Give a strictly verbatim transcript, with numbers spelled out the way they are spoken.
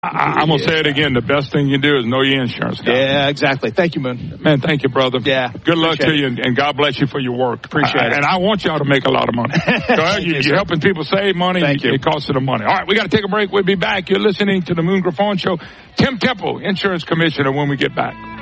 I, I'm going to say it again. The best thing you do is know your insurance guy. Yeah, exactly. Thank you, Moon. Man, thank you, brother. Yeah. Good luck to you, and, and God bless you for your work. Appreciate I, it. And I want y'all to make a lot of money. So you, you're helping people save money. Thank you. It costs them money. All right, we got to take a break. We'll be back. You're listening to the Moon Griffon Show. Tim Temple, Insurance Commissioner, when we get back.